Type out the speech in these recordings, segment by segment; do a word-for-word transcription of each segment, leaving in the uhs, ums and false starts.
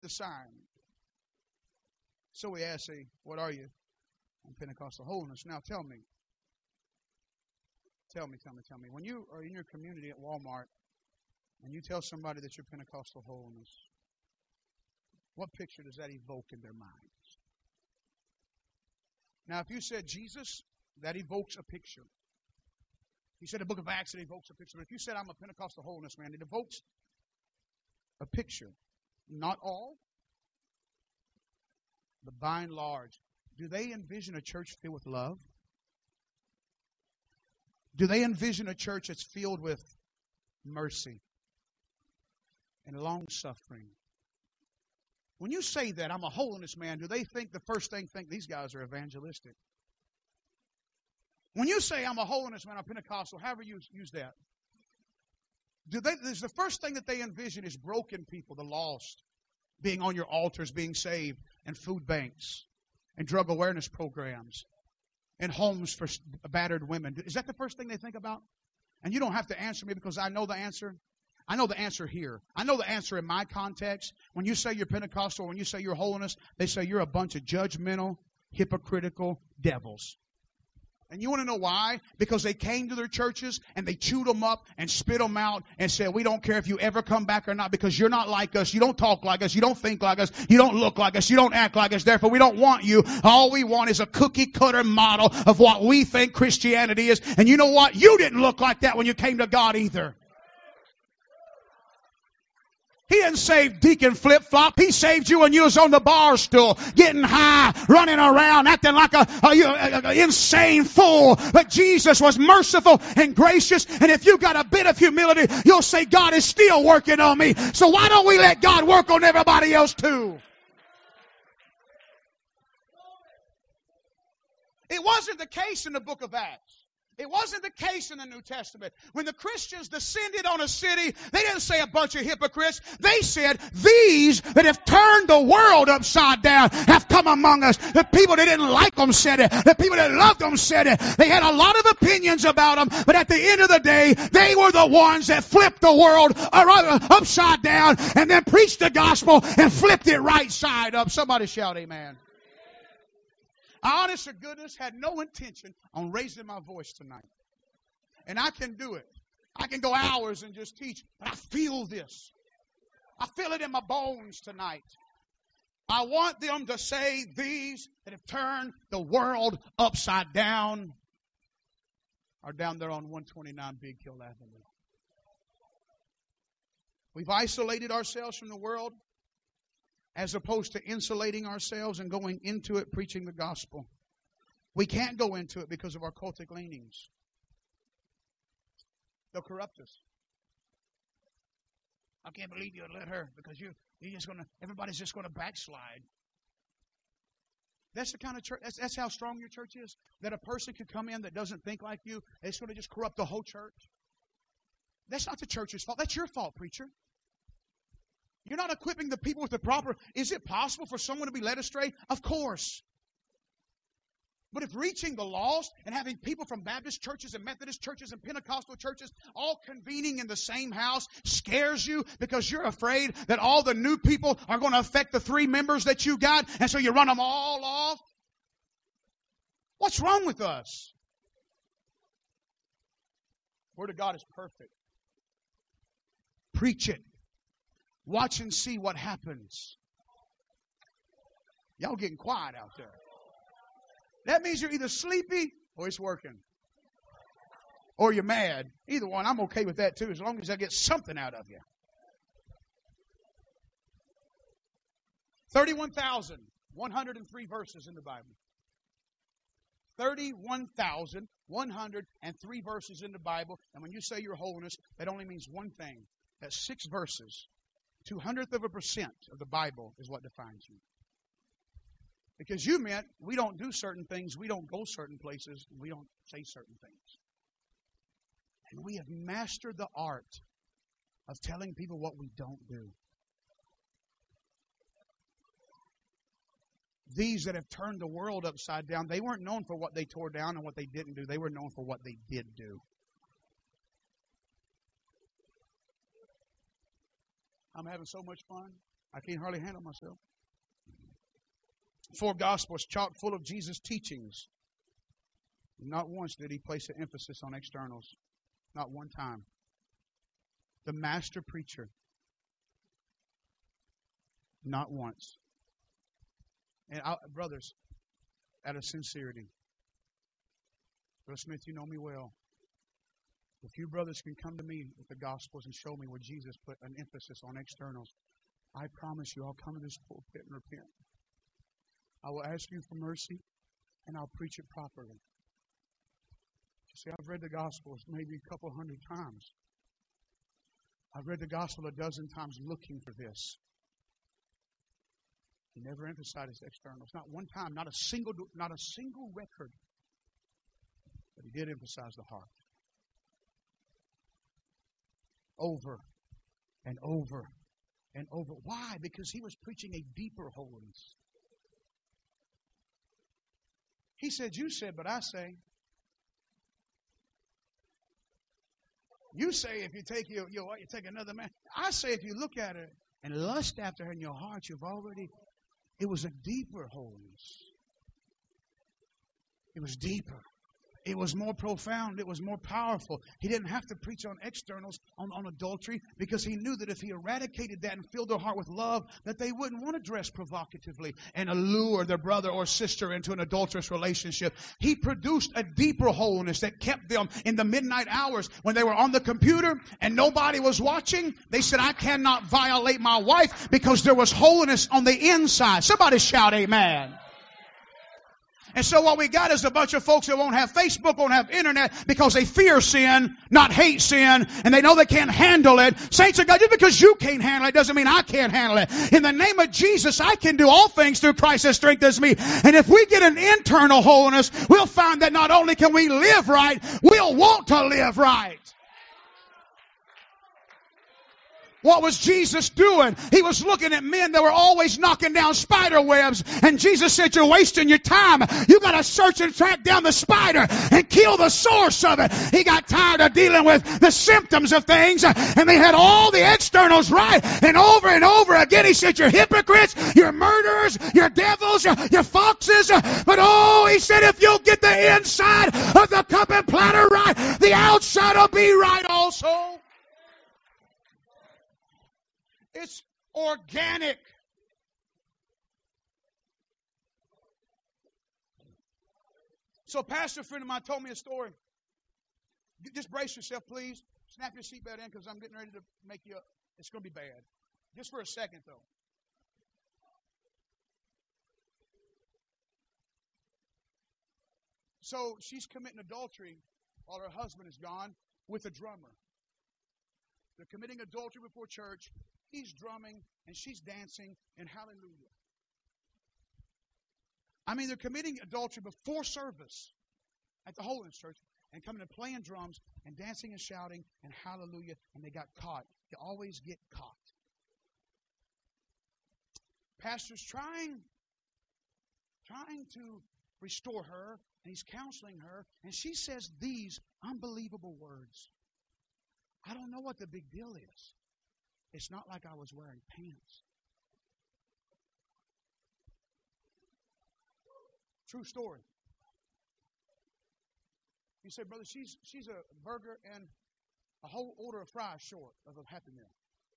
the sign. So we ask, say, what are you? I'm Pentecostal Holiness. Now tell me. Tell me, tell me, tell me. When you are in your community at Walmart and you tell somebody that you're Pentecostal Holiness, what picture does that evoke in their minds? Now, if you said Jesus, that evokes a picture. You said the book of Acts, it evokes a picture. But if you said I'm a Pentecostal Holiness man, it evokes a picture. Not all, but by and large. Do they envision a church filled with love? Do they envision a church that's filled with mercy and long-suffering? When you say that, I'm a holiness man, do they think the first thing, think these guys are evangelistic? When you say I'm a holiness man, I'm Pentecostal, however you use that, do they, is the first thing that they envision is broken people, the lost, being on your altars, being saved, and food banks, and drug awareness programs, and homes for battered women. Is that the first thing they think about? And you don't have to answer me because I know the answer. I know the answer here. I know the answer in my context. When you say you're Pentecostal, when you say you're holiness, they say you're a bunch of judgmental, hypocritical devils. And you want to know why? Because they came to their churches and they chewed them up and spit them out and said, we don't care if you ever come back or not because you're not like us. You don't talk like us. You don't think like us. You don't look like us. You don't act like us. Therefore, we don't want you. All we want is a cookie cutter model of what we think Christianity is. And you know what? You didn't look like that when you came to God either. He didn't save Deacon Flip-Flop. He saved you when you was on the bar stool, getting high, running around, acting like a, a, a, a insane fool. But Jesus was merciful and gracious. And if you got a bit of humility, you'll say, God is still working on me. So why don't we let God work on everybody else too? It wasn't the case in the book of Acts. It wasn't the case in the New Testament. When the Christians descended on a city, they didn't say a bunch of hypocrites. They said, these that have turned the world upside down have come among us. The people that didn't like them said it. The people that loved them said it. They had a lot of opinions about them, but at the end of the day, they were the ones that flipped the world upside down and then preached the gospel and flipped it right side up. Somebody shout amen. I, honest to goodness, had no intention on raising my voice tonight. And I can do it. I can go hours and just teach, but I feel this. I feel it in my bones tonight. I want them to say, these that have turned the world upside down are down there on one twenty-nine Big Hill Avenue. We've isolated ourselves from the world, as opposed to insulating ourselves and going into it preaching the gospel. We can't go into it because of our cultic leanings. They'll corrupt us. I can't believe you would let her because you, you're just gonna. Everybody's just going to backslide. That's the kind of church. That's, that's how strong your church is. That a person could come in that doesn't think like you. It's going to just corrupt the whole church. That's not the church's fault. That's your fault, preacher. You're not equipping the people with the proper. Is it possible for someone to be led astray? Of course. But if reaching the lost and having people from Baptist churches and Methodist churches and Pentecostal churches all convening in the same house scares you because you're afraid that all the new people are going to affect the three members that you got, and so you run them all off? What's wrong with us? Word of God is perfect. Preach it. Watch and see what happens. Y'all getting quiet out there. That means you're either sleepy or it's working. Or you're mad. Either one, I'm okay with that too, as long as I get something out of you. thirty-one thousand one hundred three verses in the Bible. thirty-one thousand one hundred three verses in the Bible. And when you say your holiness, that only means one thing. That's six verses. Two hundredth of a percent of the Bible is what defines you. Because you meant we don't do certain things, we don't go certain places, we don't say certain things. And we have mastered the art of telling people what we don't do. These that have turned the world upside down, they weren't known for what they tore down and what they didn't do. They were known for what they did do. I'm having so much fun. I can't hardly handle myself. Four Gospels chock full of Jesus' teachings. Not once did he place an emphasis on externals. Not one time. The master preacher. Not once. And I, brothers, out of sincerity, Brother Smith, you know me well. If you brothers can come to me with the Gospels and show me where Jesus put an emphasis on externals, I promise you I'll come to this pulpit and repent. I will ask you for mercy, and I'll preach it properly. You see, I've read the Gospels maybe a couple hundred times. I've read the Gospel a dozen times looking for this. He never emphasized externals. Not one time, not a single, not a single record. But he did emphasize the heart. Over and over and over. Why? Because he was preaching a deeper holiness. He said, you said, but I say. You say if you take your, your you take another man. I say if you look at her and lust after her in your heart, you've already, it was a deeper holiness. It was deeper. It was more profound. It was more powerful. He didn't have to preach on externals, on, on adultery, because he knew that if he eradicated that and filled their heart with love, that they wouldn't want to dress provocatively and allure their brother or sister into an adulterous relationship. He produced a deeper holiness that kept them in the midnight hours when they were on the computer and nobody was watching. They said, I cannot violate my wife because there was holiness on the inside. Somebody shout amen. And so what we got is a bunch of folks that won't have Facebook, won't have internet because they fear sin, not hate sin, and they know they can't handle it. Saints of God, just because you can't handle it doesn't mean I can't handle it. In the name of Jesus, I can do all things through Christ that strengthens me. And if we get an internal holiness, we'll find that not only can we live right, we'll want to live right. What was Jesus doing? He was looking at men that were always knocking down spider webs. And Jesus said, you're wasting your time. You got to search and track down the spider and kill the source of it. He got tired of dealing with the symptoms of things. And they had all the externals right. And over and over again, he said, you're hypocrites, you're murderers, you're devils, you're, you're foxes. But oh, he said, if you'll get the inside of the cup and platter right, the outside will be right also. It's organic. So a pastor friend of mine told me a story. Just brace yourself, please. Snap your seatbelt in because I'm getting ready to make you, it's going to be bad. Just for a second, though. So she's committing adultery while her husband is gone with a drummer. They're committing adultery before church. He's drumming and she's dancing and hallelujah. I mean, they're committing adultery before service at the Holiness Church and coming and playing drums and dancing and shouting and hallelujah, and they got caught. You always get caught. Pastor's trying, trying to restore her, and he's counseling her, and she says these unbelievable words. I don't know what the big deal is. It's not like I was wearing pants. True story. You say, brother, she's she's a burger and a whole order of fries short of a Happy Meal.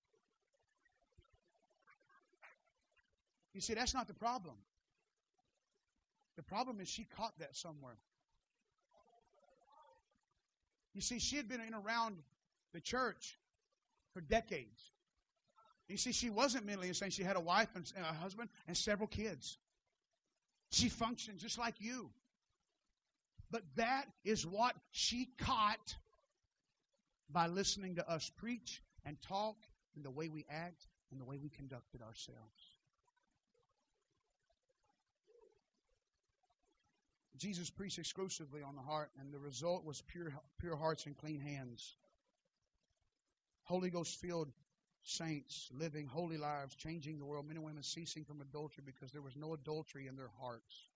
You see, that's not the problem. The problem is she caught that somewhere. You see, she had been in around the church for decades. You see, she wasn't mentally insane. She had a wife and a husband and several kids. She functioned just like you. But that is what she caught by listening to us preach and talk and the way we act and the way we conducted ourselves. Jesus preached exclusively on the heart, and the result was pure, pure hearts and clean hands. Holy Ghost-filled saints living holy lives, changing the world, men and women ceasing from adultery because there was no adultery in their hearts.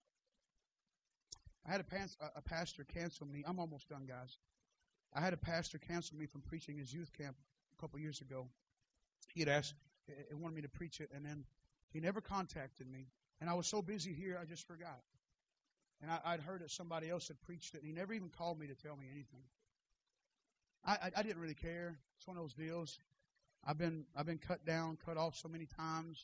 I had a, past, a pastor cancel me. I'm almost done, guys. I had a pastor cancel me from preaching his youth camp a couple years ago. He had asked and wanted me to preach it, and then he never contacted me. And I was so busy here, I just forgot. And I, I'd heard that somebody else had preached it, and he never even called me to tell me anything. I, I, I didn't really care. It's one of those deals. I've been I've been cut down, cut off so many times.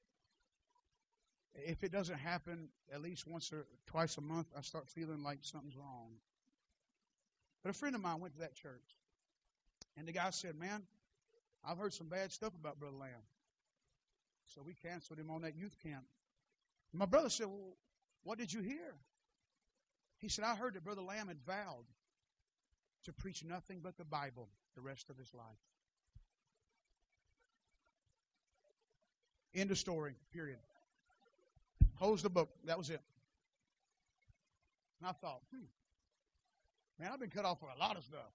If it doesn't happen at least once or twice a month, I start feeling like something's wrong. But a friend of mine went to that church, and the guy said, "Man, I've heard some bad stuff about Brother Lamb." So we canceled him on that youth camp. My brother said, "Well, what did you hear?" He said, "I heard that Brother Lamb had vowed to preach nothing but the Bible the rest of his life." End of story, period. Close the book. That was it. And I thought, hmm, man, I've been cut off for a lot of stuff.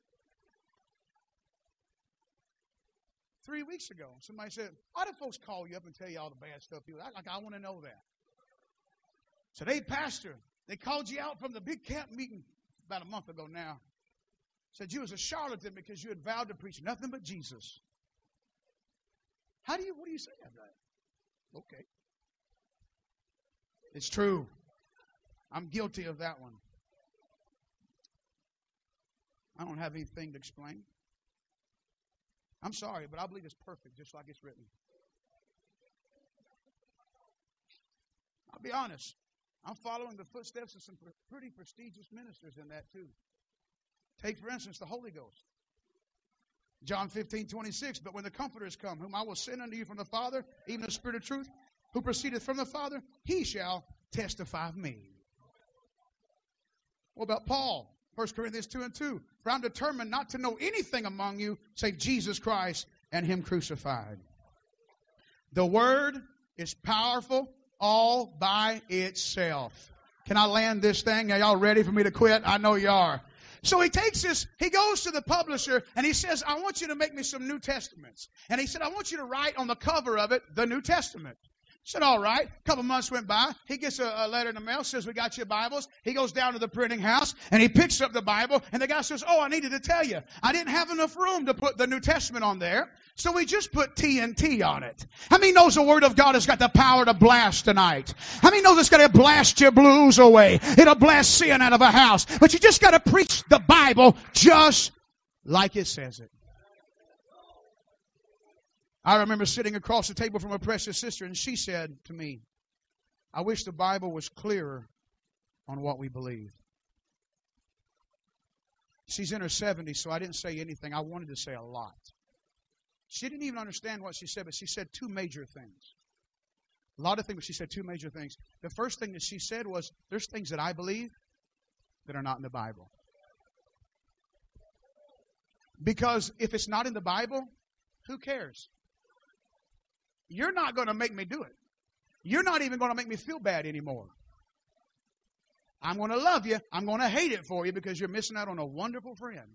Three weeks ago, somebody said, "Why do folks call you up and tell you all the bad stuff?" You like, I want to know that. So, "Hey, Pastor, they called you out from the big camp meeting about a month ago now. Said you was a charlatan because you had vowed to preach nothing but Jesus." How do you, what do you say after that? Okay. It's true. I'm guilty of that one. I don't have anything to explain. I'm sorry, but I believe it's perfect, just like it's written. I'll be honest. I'm following the footsteps of some pretty prestigious ministers in that too. Take, for instance, the Holy Ghost. John fifteen twenty-six, "But when the Comforter is come, whom I will send unto you from the Father, even the Spirit of truth, who proceedeth from the Father, he shall testify of me." What about Paul? First Corinthians two and two. "For I'm determined not to know anything among you save Jesus Christ and him crucified." The word is powerful all by itself. Can I land this thing? Are y'all ready for me to quit? I know you are. So he takes this, he goes to the publisher and he says, "I want you to make me some New Testaments." And he said, "I want you to write on the cover of it, the New Testament." He said, "All right." A couple months went by. He gets a, a letter in the mail, says, "We got your Bibles." He goes down to the printing house and he picks up the Bible. And the guy says, "Oh, I needed to tell you, I didn't have enough room to put the New Testament on there. So we just put T N T on it." How many knows the Word of God has got the power to blast tonight? How many knows it's going to blast your blues away? It'll blast sin out of a house. But you just got to preach the Bible just like it says it. I remember sitting across the table from a precious sister, and she said to me, "I wish the Bible was clearer on what we believe." She's in her seventies, so I didn't say anything. I wanted to say a lot. She didn't even understand what she said, but she said two major things. A lot of things, but she said two major things. The first thing that she said was, there's things that I believe that are not in the Bible. Because if it's not in the Bible, who cares? You're not going to make me do it. You're not even going to make me feel bad anymore. I'm going to love you. I'm going to hate it for you because you're missing out on a wonderful friend.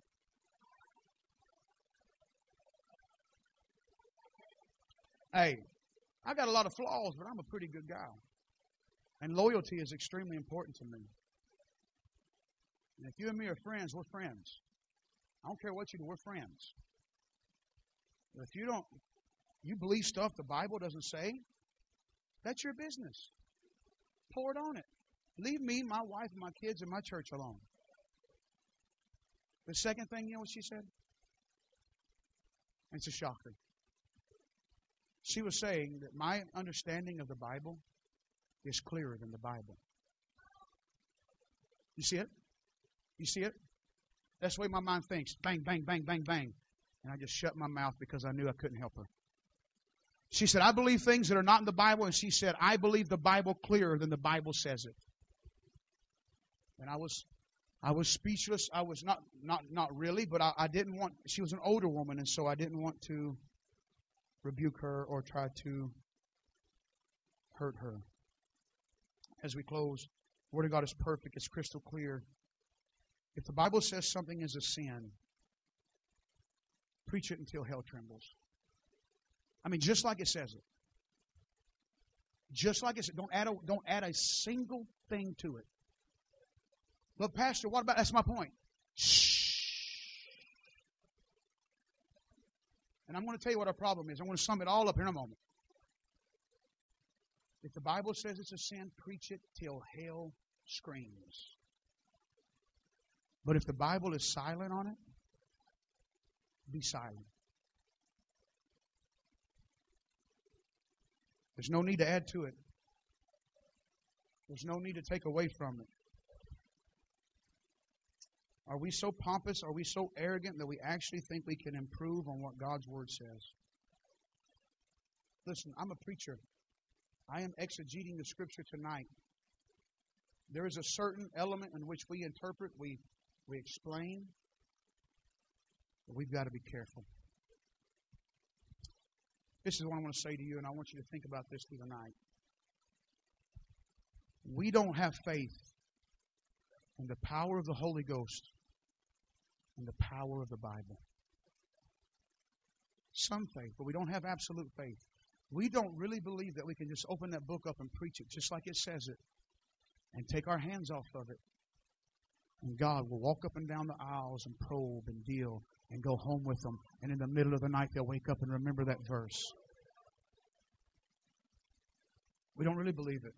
Hey, I got a lot of flaws, but I'm a pretty good guy. And loyalty is extremely important to me. And if you and me are friends, we're friends. I don't care what you do, we're friends. But if you don't, you believe stuff the Bible doesn't say, that's your business. Pour it on it. Leave me, my wife, and my kids, and my church alone. The second thing, you know what she said? It's a shocker. She was saying that my understanding of the Bible is clearer than the Bible. You see it? You see it? That's the way my mind thinks. Bang, bang, bang, bang, bang. And I just shut my mouth because I knew I couldn't help her. She said, I believe things that are not in the Bible. And she said, I believe the Bible clearer than the Bible says it. And I was I was speechless. I was not not not really, but I, I didn't want, she was an older woman, and so I didn't want to rebuke her or try to hurt her. As we close, the Word of God is perfect. It's crystal clear. If the Bible says something is a sin, preach it until hell trembles. I mean, just like it says it. Just like it says. Don't add a, don't add a single thing to it. But Pastor, what about, that's my point. Shh. And I'm going to tell you what our problem is. I'm going to sum it all up here in a moment. If the Bible says it's a sin, preach it till hell screams. But if the Bible is silent on it, be silent. There's no need to add to it. There's no need to take away from it. Are we so pompous, are we so arrogant that we actually think we can improve on what God's Word says? Listen, I'm a preacher. I am exegeting the Scripture tonight. There is a certain element in which we interpret, we, we explain, but we've got to be careful. This is what I want to say to you, and I want you to think about this through the night. We don't have faith in the power of the Holy Ghost and the power of the Bible. Some faith, but we don't have absolute faith. We don't really believe that we can just open that book up and preach it just like it says it and take our hands off of it. And God will walk up and down the aisles and probe and deal and go home with them. And in the middle of the night, they'll wake up and remember that verse. We don't really believe it.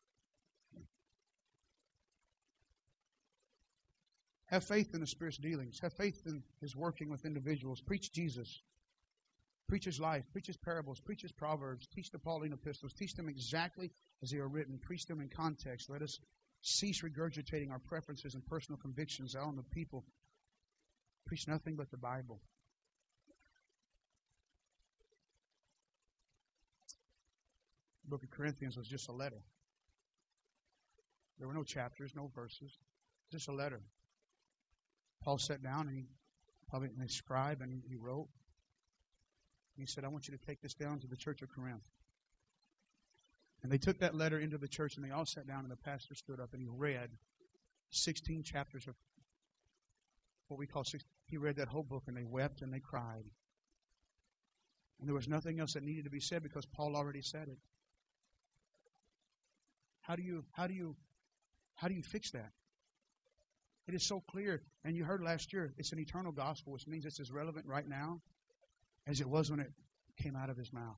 Have faith in the Spirit's dealings. Have faith in His working with individuals. Preach Jesus. Preach His life. Preach His parables. Preach His proverbs. Teach the Pauline epistles. Teach them exactly as they are written. Preach them in context. Let us cease regurgitating our preferences and personal convictions out on the people. Preach nothing but the Bible. The book of Corinthians was just a letter. There were no chapters, no verses. Just a letter. Paul sat down and he probably a scribe and he wrote. He said, I want you to take this down to the church of Corinth. And they took that letter into the church and they all sat down and the pastor stood up and he read sixteen chapters of what we call six. He read that whole book and they wept and they cried. And there was nothing else that needed to be said because Paul already said it. How do you, how do you, how do you fix that? It is so clear. And you heard last year, it's an eternal gospel, which means it's as relevant right now as it was when it came out of his mouth.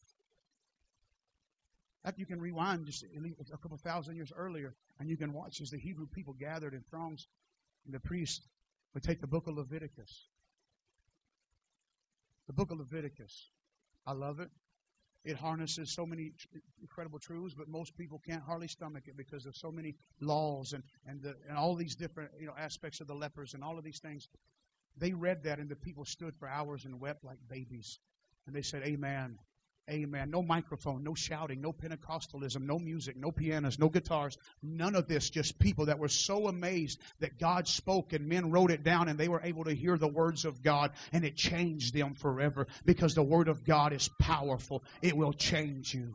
That you can rewind just a couple thousand years earlier, and you can watch as the Hebrew people gathered in throngs, and the priest would take the book of Leviticus. The book of Leviticus. I love it. It harnesses so many incredible truths, but most people can't hardly stomach it because of so many laws and and, the, and all these different you know aspects of the lepers and all of these things. They read that, and the people stood for hours and wept like babies. And they said, Amen. Amen. No microphone, no shouting, no Pentecostalism, no music, no pianos, no guitars. None of this, just people that were so amazed that God spoke and men wrote it down and they were able to hear the words of God and it changed them forever because the Word of God is powerful. It will change you.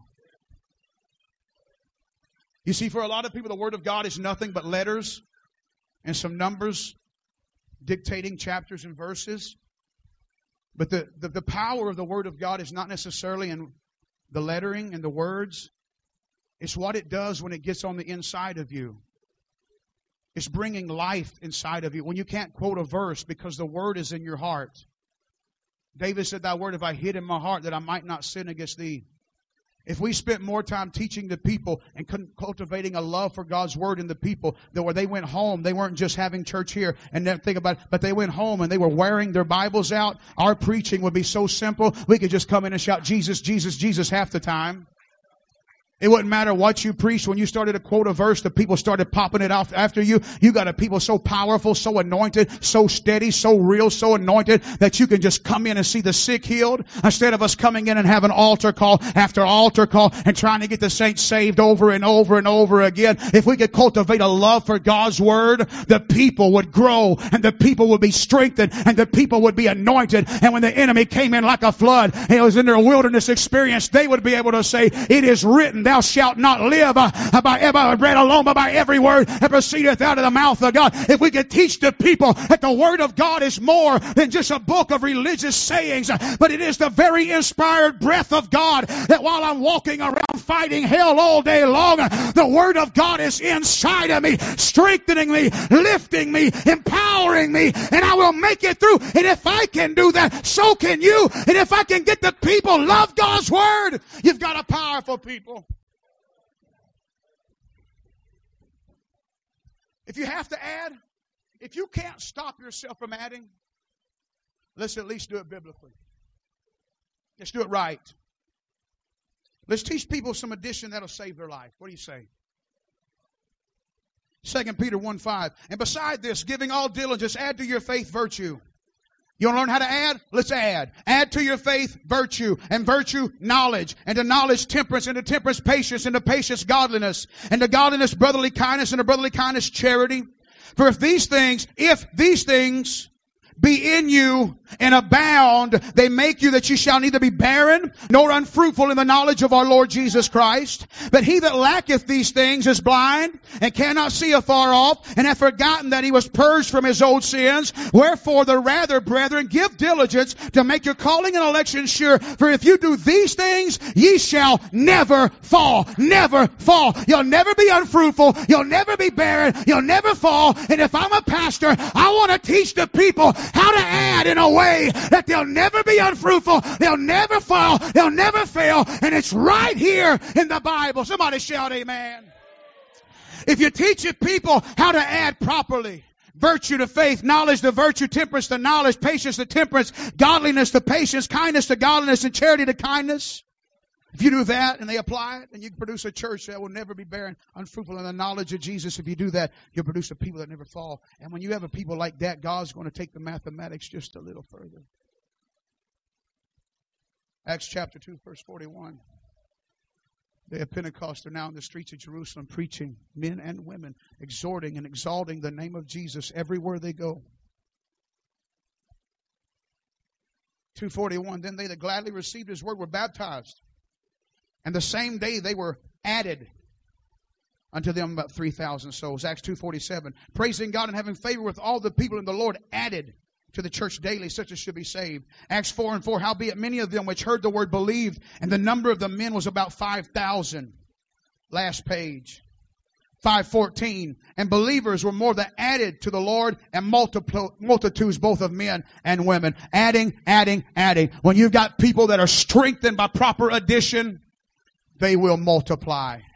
You see, for a lot of people, the Word of God is nothing but letters and some numbers dictating chapters and verses. But the, the, the power of the Word of God is not necessarily in the lettering and the words. It's what it does when it gets on the inside of you. It's bringing life inside of you. When you can't quote a verse because the Word is in your heart. David said, Thy word have I hid in my heart that I might not sin against Thee. If we spent more time teaching the people and cultivating a love for God's Word in the people, that where they went home, they weren't just having church here and then think about it, but they went home and they were wearing their Bibles out, our preaching would be so simple, we could just come in and shout, Jesus, Jesus, Jesus half the time. It wouldn't matter what you preached. When you started to quote a verse, the people started popping it off after you. You got a people so powerful, so anointed, so steady, so real, so anointed that you can just come in and see the sick healed instead of us coming in and having altar call after altar call and trying to get the saints saved over and over and over again. If we could cultivate a love for God's Word, the people would grow and the people would be strengthened and the people would be anointed. And when the enemy came in like a flood and it was in their wilderness experience, they would be able to say, it is written, thou shalt not live uh, by every bread alone, but by every word that proceedeth out of the mouth of God. If we could teach the people that the Word of God is more than just a book of religious sayings, uh, but it is the very inspired breath of God, that while I'm walking around fighting hell all day long, uh, the Word of God is inside of me, strengthening me, lifting me, empowering me, and I will make it through. And if I can do that, so can you. And if I can get the people love God's Word, you've got a powerful people. If you have to add, if you can't stop yourself from adding, let's at least do it biblically. Let's do it right. Let's teach people some addition that'll save their life. What do you say? Second Peter one five. And beside this, giving all diligence, add to your faith virtue. You want to learn how to add? Let's add. Add to your faith virtue, and virtue knowledge, and to knowledge temperance, and to temperance patience, and to patience godliness, and to godliness brotherly kindness, and to brotherly kindness charity. For if these things, if these things be in you and abound, they make you that you shall neither be barren nor unfruitful in the knowledge of our Lord Jesus Christ. But he that lacketh these things is blind and cannot see afar off, and hath forgotten that he was purged from his old sins. Wherefore the rather, brethren, give diligence to make your calling and election sure. For if you do these things, ye shall never fall. Never fall. You'll never be unfruitful. You'll never be barren. You'll never fall. And if I'm a pastor, I want to teach the people how to add in a way that they'll never be unfruitful, they'll never fall, they'll never fail, and it's right here in the Bible. Somebody shout amen. If you teach your people how to add properly, virtue to faith, knowledge to virtue, temperance to knowledge, patience to temperance, godliness to patience, kindness to godliness, and charity to kindness, if you do that and they apply it, and you can produce a church that will never be barren, unfruitful in the knowledge of Jesus. If you do that, you'll produce a people that never fall. And when you have a people like that, God's going to take the mathematics just a little further. Acts chapter two, verse forty-one. Day of Pentecost are now in the streets of Jerusalem preaching, men and women, exhorting and exalting the name of Jesus everywhere they go. two forty-one. Then they that gladly received his word were baptized. And the same day they were added unto them about three thousand souls. Acts two forty-seven. Praising God and having favor with all the people, and the Lord added to the church daily such as should be saved. Acts four and four. Howbeit many of them which heard the word believed, and the number of the men was about five thousand. Last page. five fourteen. And believers were more than added to the Lord, and multipl- multitudes both of men and women. Adding, adding, adding. When you've got people that are strengthened by proper addition, they will multiply.